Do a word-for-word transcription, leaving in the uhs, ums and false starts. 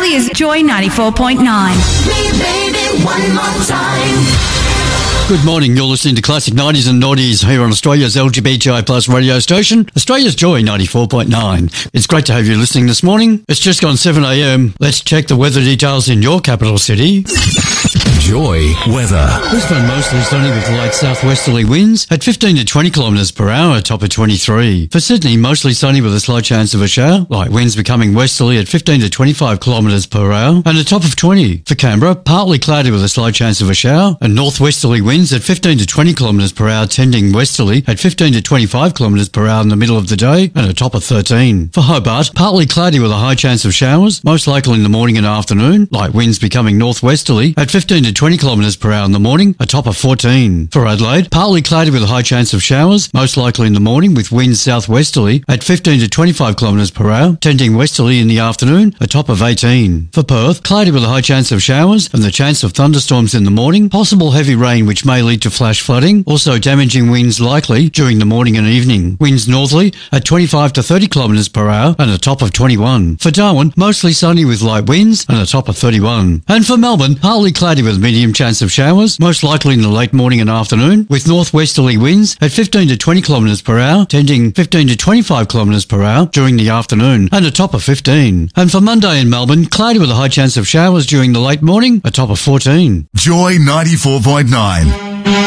Australia's Joy ninety-four point nine. Me, baby, one more time. Good morning, you're listening to Classic nineties and Noughties here on Australia's L G B T I plus radio station, Australia's Joy ninety-four point nine. It's great to have you listening this morning. It's just gone seven a.m. Let's check the weather details in your capital city. Joy weather. Brisbane mostly sunny with light southwesterly winds at fifteen to twenty kilometres per hour, top of twenty-three. For Sydney, mostly sunny with a slight chance of a shower, light winds becoming westerly at fifteen to twenty-five kilometres per hour and a top of twenty. For Canberra, partly cloudy with a slight chance of a shower and northwesterly winds at fifteen to twenty kilometres per hour, tending westerly at fifteen to twenty-five kilometres per hour in the middle of the day and a top of thirteen. For Hobart, partly cloudy with a high chance of showers, most likely in the morning and afternoon, light winds becoming northwesterly at fifteen to twenty kilometres per hour in the morning, a top of fourteen. For Adelaide, partly cloudy with a high chance of showers, most likely in the morning with winds southwesterly at fifteen to twenty-five kilometres per hour, tending westerly in the afternoon, a top of eighteen. For Perth, cloudy with a high chance of showers and the chance of thunderstorms in the morning, possible heavy rain which may lead to flash flooding, also damaging winds likely during the morning and evening. Winds northerly at twenty-five to thirty kilometres per hour and a top of twenty-one. For Darwin, mostly sunny with light winds and a top of thirty-one. And for Melbourne, partly cloudy with medium chance of showers, most likely in the late morning and afternoon, with northwesterly winds at fifteen to twenty kilometres per hour, tending fifteen to twenty-five kilometres per hour during the afternoon and a top of fifteen. And for Monday in Melbourne, cloudy with a high chance of showers during the late morning, a top of fourteen. Joy ninety-four point nine.